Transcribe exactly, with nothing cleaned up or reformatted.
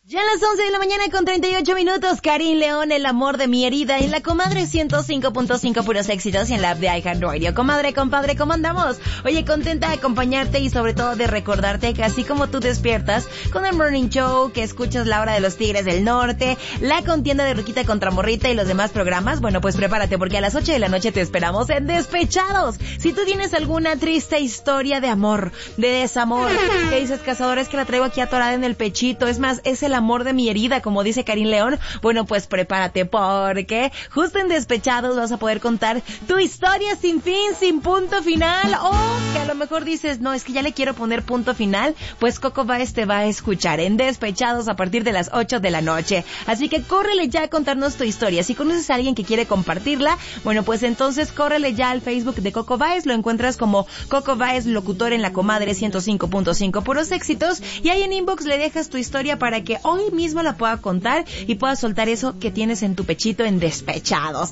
Ya a las once de la mañana con treinta y ocho minutos, Karin León, El amor de mi herida, en la Comadre ciento cinco punto cinco, puros éxitos, y en la app de iHeartRadio. Comadre, compadre, ¿cómo andamos? Oye, contenta de acompañarte y sobre todo de recordarte que así como tú despiertas con el Morning Show, que escuchas La Hora de los Tigres del Norte, la contienda de Ruquita contra Morrita y los demás programas, bueno, pues prepárate porque a las ocho de la noche te esperamos en Despechados. Si tú tienes alguna triste historia de amor, de desamor, que dices, cazador, es que la traigo aquí atorada en el pechito, es más, es el amor de mi herida, como dice Karin León, bueno, pues prepárate porque justo en Despechados vas a poder contar tu historia sin fin, sin punto final, o que a lo mejor dices, no, es que ya le quiero poner punto final, pues Coco Báez te va a escuchar en Despechados a partir de las ocho de la noche. Así que córrele ya a contarnos tu historia. Si conoces a alguien que quiere compartirla, bueno, pues entonces córrele ya al Facebook de Coco Báez, lo encuentras como Coco Báez locutor en la Comadre ciento cinco punto cinco, puros éxitos, y ahí en inbox le dejas tu historia para que hoy mismo la pueda contar y pueda soltar eso que tienes en tu pechito en Despechados.